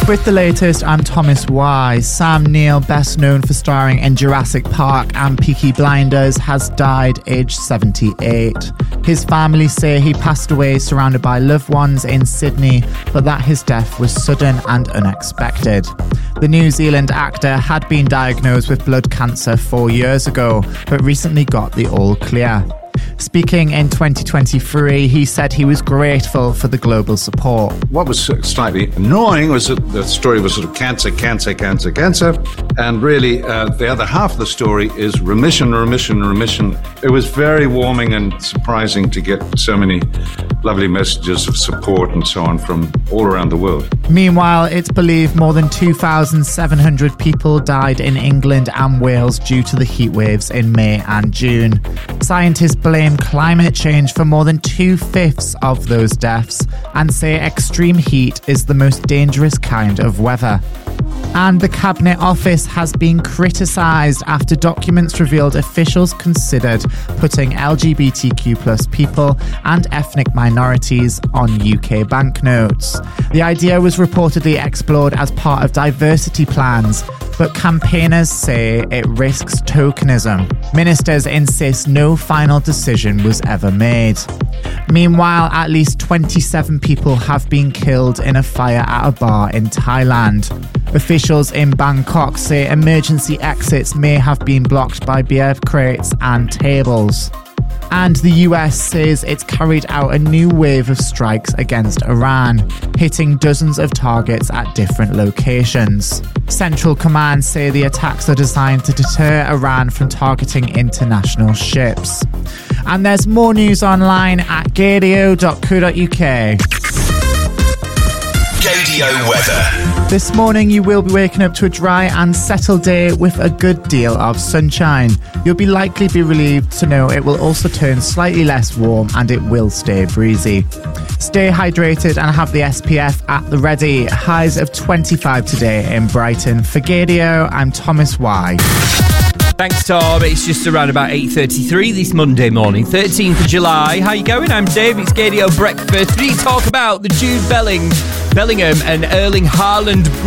With the latest, I'm Thomas Y. Sam Neill, best known for starring in Jurassic Park and Peaky Blinders, has died aged 78. His family say he passed away surrounded by loved ones in Sydney, but that his death was sudden and unexpected. The New Zealand actor had been diagnosed with blood cancer 4 years ago, but recently got the all clear. Speaking in 2023, he said he was grateful for the global support. What was slightly annoying was that the story was sort of cancer, and really the other half of the story is remission. It was very warming and surprising to get so many lovely messages of support and so on from all around the world. Meanwhile, it's believed more than 2,700 people died in England and Wales due to the heat waves in May and June. Scientists blame climate change for more than 2/5 of those deaths and say extreme heat is the most dangerous kind of weather. And the Cabinet Office has been criticised after documents revealed officials considered putting LGBTQ+ people and ethnic minorities on UK banknotes. The idea was reportedly explored as part of diversity plans, but campaigners say it risks tokenism. Ministers insist no final decision was ever made. Meanwhile, at least 27 people have been killed in a fire at a bar in Thailand. Officials in Bangkok say emergency exits may have been blocked by beer crates and tables. And the US says it's carried out a new wave of strikes against Iran, hitting dozens of targets at different locations. Central Command say the attacks are designed to deter Iran from targeting international ships. And there's more news online at gadio.co.uk. Gadio weather. This morning you will be waking up to a dry and settled day with a good deal of sunshine. You'll be likely be relieved to know it will also turn slightly less warm and it will stay breezy. Stay hydrated and have the SPF at the ready. Highs of 25 today in Brighton. For Gadio, I'm Thomas Y. Thanks, Tom. It's just around about 8:33 this Monday morning, 13th of July. How you going? I'm Dave. It's Gadio Breakfast. We talk about the Jude Bellingham and Erling Haaland